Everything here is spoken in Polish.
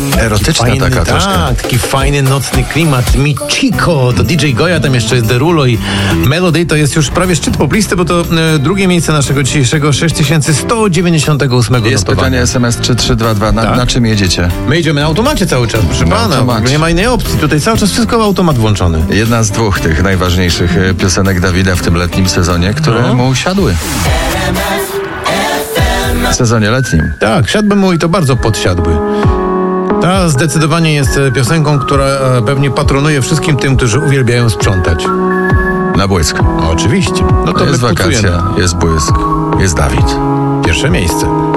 Erotyczna fajny, taka troszkę. Tak, taki fajny nocny klimat. Mi Chico, to DJ Goja, tam jeszcze jest Derulo i Melody. To jest już prawie szczyt poplisty, bo to drugie miejsce naszego dzisiejszego 6198 Jest pytanie SMS 3322. Na czym jedziecie? My jedziemy na automacie cały czas, proszę Na pana. automacie. Nie ma innej opcji. Tutaj cały czas wszystko automat włączony. Jedna z dwóch tych najważniejszych piosenek Dawida w tym letnim sezonie, które mu siadły. W sezonie letnim. Tak, siadłby mu i to bardzo podsiadły. Ta zdecydowanie jest piosenką, która pewnie patronuje wszystkim tym, którzy uwielbiają sprzątać. Na błysk. No, oczywiście. No to Jest my wakacja, pucujemy. jest błysk, jest Dawid. Pierwsze miejsce.